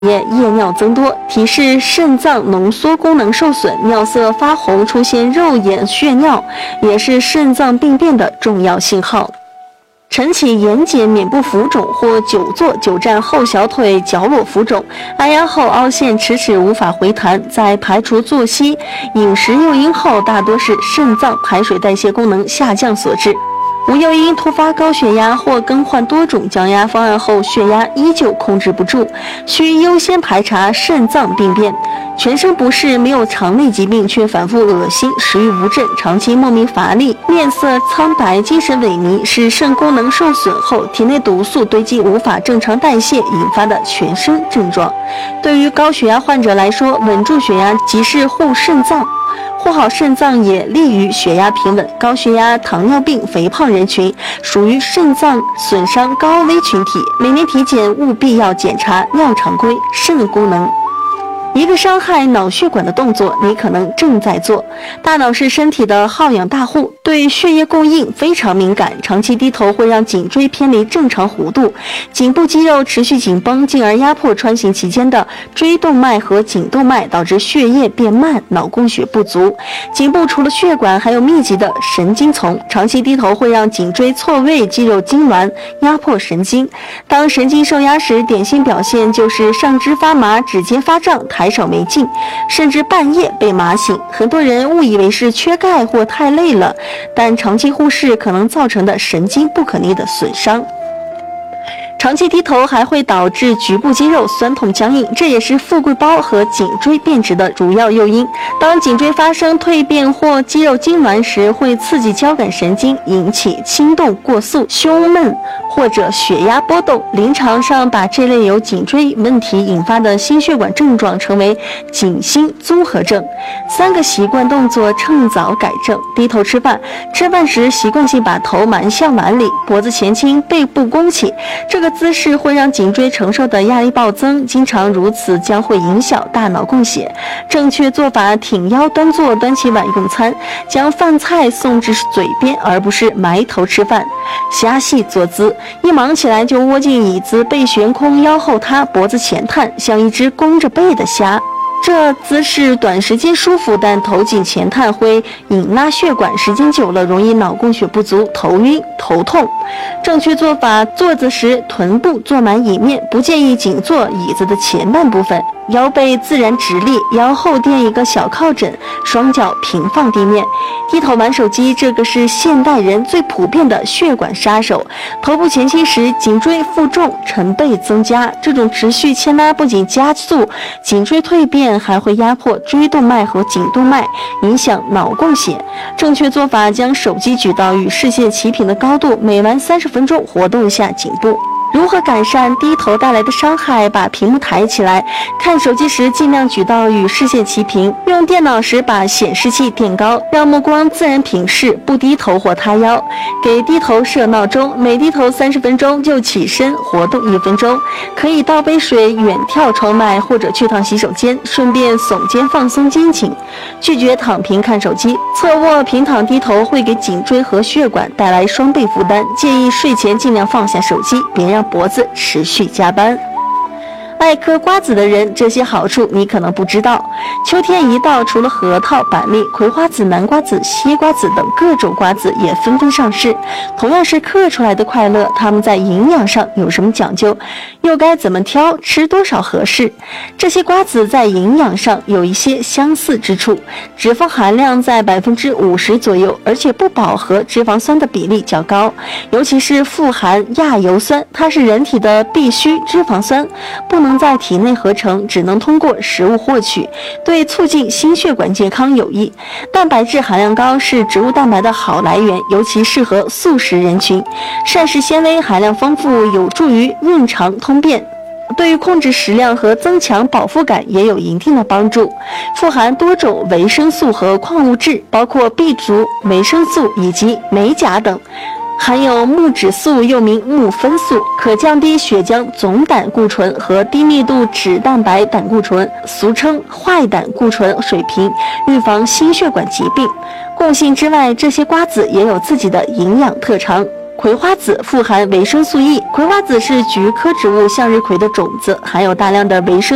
夜尿增多，提示肾脏浓缩功能受损，尿色发红，出现肉眼血尿，也是肾脏病变的重要信号。晨起眼睑面部浮肿或久坐久站后小腿角落浮肿，按压后凹陷迟迟无法回弹，在排除作息、饮食诱因后，大多是肾脏排水代谢功能下降所致。无诱因突发高血压或更换多种降压方案后，血压依旧控制不住，需优先排查肾脏病变。全身不适，没有肠胃疾病却反复恶心、食欲不振，长期莫名乏力、面色苍白、精神萎靡，是肾功能受损后体内毒素堆积无法正常代谢引发的全身症状。对于高血压患者来说，稳住血压即是护肾脏。护好肾脏也利于血压平稳。高血压、糖尿病、肥胖人群属于肾脏损伤高危群体，每年体检务必要检查尿常规、肾功能。一个伤害脑血管的动作，你可能正在做。大脑是身体的耗氧大户，对血液供应非常敏感，长期低头会让颈椎偏离正常弧度，颈部肌肉持续紧绷，进而压迫穿行期间的椎动脉和颈动脉，导致血液变慢，脑供血不足。颈部除了血管，还有密集的神经丛，长期低头会让颈椎错位，肌肉痉挛，压迫神经。当神经受压时，典型表现就是上肢发麻、指尖发胀、抬手没劲，甚至半夜被麻醒。很多人误以为是缺钙或太累了，但长期忽视可能造成的神经不可逆的损伤。长期低头还会导致局部肌肉酸痛僵硬，这也是富贵包和颈椎变直的主要诱因。当颈椎发生蜕变或肌肉痉挛时，会刺激交感神经，引起心动过速、胸闷或者血压波动。临床上把这类由颈椎问题引发的心血管症状称为颈心综合症。3个习惯动作趁早改正。低头吃饭，吃饭时习惯性把头埋向碗里，脖子前倾，背部弓起，这个姿势会让颈椎承受的压力暴增，经常如此将会影响大脑供血。正确做法：挺腰端坐，端起碗用餐，将饭菜送至嘴边，而不是埋头吃饭。虾戏坐姿，一忙起来就窝进椅子，背悬空，腰后塌，脖子前探，像一只弓着背的虾。这姿势短时间舒服，但头颈前探会引拉血管，时间久了容易脑供血不足、头晕、头痛。正确做法：坐姿时臀部坐满椅面，不建议仅坐椅子的前半部分，腰背自然直立，腰后垫一个小靠枕，双脚平放地面。低头玩手机，这个是现代人最普遍的血管杀手。头部前倾时，颈椎负重成倍增加，这种持续牵拉不仅加速颈椎蜕变，还会压迫椎动脉和颈动脉，影响脑供血。正确做法：将手机举到与视线齐平的高度，每玩30分钟活动一下颈部。如何改善低头带来的伤害？把屏幕抬起来，看手机时尽量举到与视线齐平，用电脑时把显示器垫高，让目光自然平视，不低头或塌腰。给低头设闹钟，每低头30分钟就起身活动1分钟。可以倒杯水，远眺窗外，或者去趟洗手间，顺便耸肩放松肩颈。拒绝躺平看手机，侧卧平躺低头会给颈椎和血管带来双倍负担。建议睡前尽量放下手机，别让脖子持续加班。爱嗑瓜子的人，这些好处你可能不知道。秋天一到，除了核桃、板栗、葵花籽、南瓜子、西瓜子等各种瓜子也纷纷上市。同样是嗑出来的快乐，它们在营养上有什么讲究？又该怎么挑？吃多少合适？这些瓜子在营养上有一些相似之处，脂肪含量在50%左右，而且不饱和脂肪酸的比例较高，尤其是富含亚油酸，它是人体的必需脂肪酸，不能在体内合成，只能通过食物获取，对促进心血管健康有益。蛋白质含量高，是植物蛋白的好来源，尤其适合素食人群。膳食纤维含量丰富，有助于润肠通便，对于控制食量和增强饱腹感也有一定的帮助。富含多种维生素和矿物质，包括 B 族、维生素以及镁、钾等。含有木质素，又名木酚素，可降低血浆总胆固醇和低密度脂蛋白胆固醇，俗称坏胆固醇水平，预防心血管疾病。共性之外，这些瓜子也有自己的营养特长。葵花籽富含维生素 E， 葵花籽是菊科植物向日葵的种子，含有大量的维生